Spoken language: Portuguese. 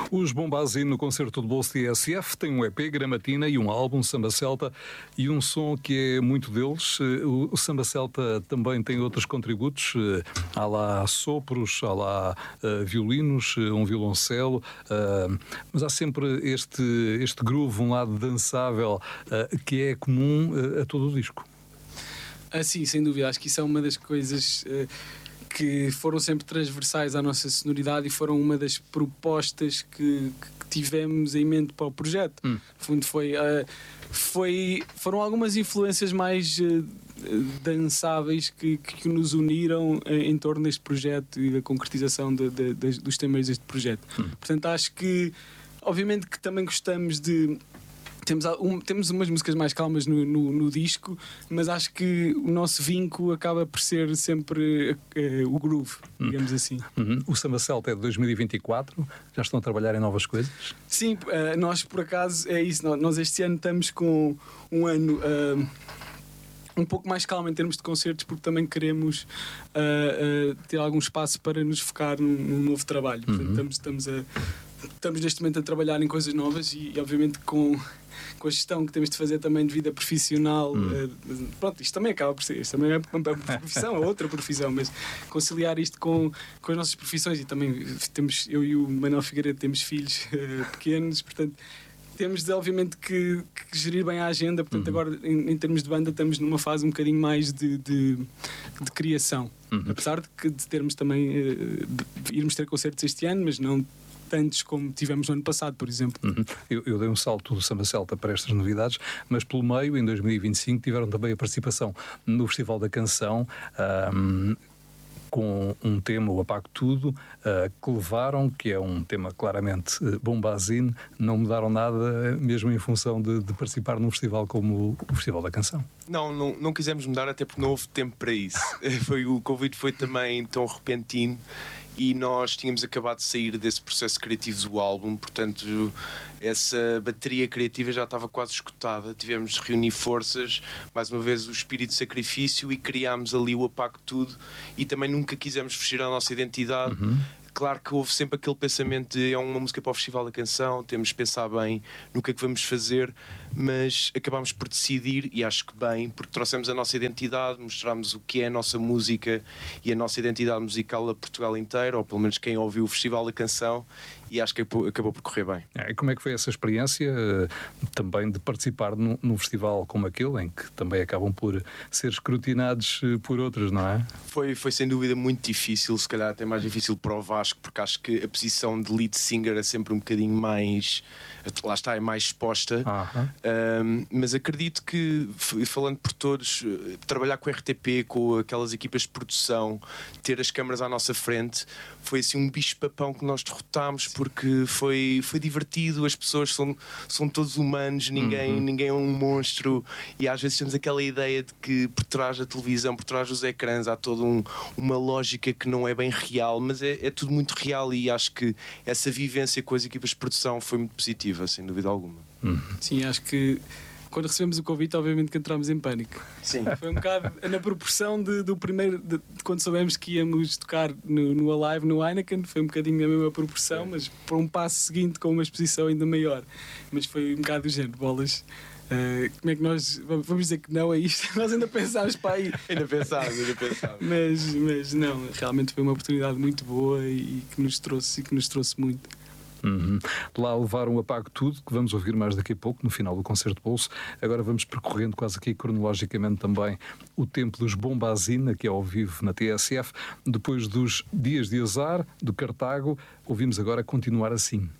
Os Bombazine no concerto de bolso TSF têm um EP, Gramatina, e um álbum, Samba Celta, e um som que é muito deles. O Samba Celta também tem outros contributos, há lá sopros, há lá violinos, um violoncelo, mas há sempre este groove, um lado dançável, que é comum a todo o disco. Sim, sem dúvida, acho que isso é uma das coisas que foram sempre transversais à nossa sonoridade e foram uma das propostas que tivemos em mente para o projeto. No fundo foram algumas influências mais dançáveis que nos uniram em torno deste projeto e da concretização dos temas deste projeto. Portanto, acho que obviamente que também gostamos de... Temos umas músicas mais calmas no disco, mas acho que o nosso vinco acaba por ser sempre o groove, digamos assim. O Samba Celta é de 2024, já estão a trabalhar em novas coisas? Sim, nós por acaso é isso, nós este ano estamos com um ano um pouco mais calmo em termos de concertos, porque também queremos ter algum espaço para nos focar num novo trabalho. Portanto, estamos neste momento a trabalhar em coisas novas e obviamente com a gestão que temos de fazer também de vida profissional. Pronto, isto também acaba por ser, isto também é uma profissão, é outra profissão, mas conciliar isto com as nossas profissões, e também eu e o Manuel Figueiredo temos filhos pequenos, portanto temos obviamente que gerir bem a agenda. Portanto agora em termos de banda estamos numa fase um bocadinho mais de criação, apesar de termos também de irmos ter concertos este ano, mas não tantos como tivemos no ano passado, por exemplo. Eu dei um salto do Samba Celta para estas novidades, mas pelo meio, em 2025, tiveram também a participação no Festival da Canção, com um tema, o Apago Tudo, que levaram, que é um tema claramente Bombazine, não mudaram nada, mesmo em função de participar num festival como o Festival da Canção. Não quisemos mudar, até porque não houve tempo para isso. O convite foi também tão repentino e nós tínhamos acabado de sair desse processo criativo do álbum, portanto essa bateria criativa já estava quase esgotada. Tivemos de reunir forças, mais uma vez o espírito de sacrifício, e criámos ali o Apago Tudo, e também nunca quisemos fugir à nossa identidade. Claro que houve sempre aquele pensamento de é uma música para o Festival da Canção, temos de pensar bem no que é que vamos fazer, mas acabámos por decidir, e acho que bem, porque trouxemos a nossa identidade, mostramos o que é a nossa música e a nossa identidade musical a Portugal inteiro, ou pelo menos quem ouviu o Festival da Canção, e acho que acabou por correr bem. E como é que foi essa experiência também de participar num festival como aquele, em que também acabam por ser escrutinados por outros, não é? Foi sem dúvida muito difícil, se calhar até mais difícil para o Vasco, porque acho que a posição de lead singer é sempre um bocadinho mais, lá está, é mais exposta. Mas acredito que, falando por todos, trabalhar com a RTP, com aquelas equipas de produção, ter as câmaras à nossa frente, foi assim um bicho-papão que nós derrotámos, porque foi divertido, as pessoas são todos humanos, ninguém é um monstro, e às vezes temos aquela ideia de que por trás da televisão, por trás dos ecrãs, há toda uma lógica que não é bem real, mas é tudo muito real, e acho que essa vivência com as equipas de produção foi muito positiva, sem dúvida alguma. Sim, acho que quando recebemos o convite, obviamente que entramos em pânico. Sim. Foi um bocado na proporção do primeiro, de quando soubemos que íamos tocar no Alive, no Heineken, foi um bocadinho a mesma proporção, mas para um passo seguinte com uma exposição ainda maior. Mas foi um bocado do género, bolas. Como é que nós vamos dizer que não a isto? Nós ainda pensámos para aí. Ainda pensámos. Mas não, realmente foi uma oportunidade muito boa e que nos trouxe muito. Lá levaram o Apago Tudo, que vamos ouvir mais daqui a pouco, no final do concerto de bolso. Agora vamos percorrendo quase aqui cronologicamente também o tempo dos Bombazine, que é ao vivo na TSF. Depois dos Dias de Azar, do Cartago, ouvimos agora Continuar Assim.